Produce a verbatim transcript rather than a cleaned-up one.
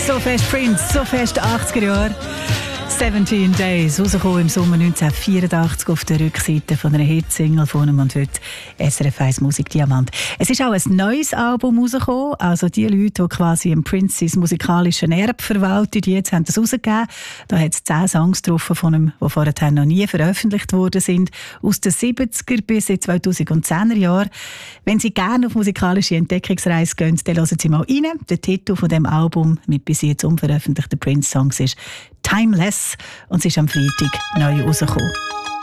So fest Prince, so fest achtziger Jahre. siebzehn Days, rausgekommen im Sommer neunzehnhundertvierundachtzig auf der Rückseite von einer Hitsingle von ihm und heute S R F eins Musik Diamant. Es ist auch ein neues Album rausgekommen, also die Leute, die quasi im Prince musikalischen Erbe verwalten, die jetzt haben das rausgegeben. Da hat es zehn Songs drauf von ihm, die vorher noch nie veröffentlicht worden sind, aus den siebziger bis in zweitausendzehner Jahren. Wenn Sie gerne auf musikalische Entdeckungsreise gehen, dann hören Sie mal rein. Der Titel von dem Album mit bis jetzt unveröffentlichten Prince-Songs ist «Timeless» und es ist am Freitag neu rausgekommen.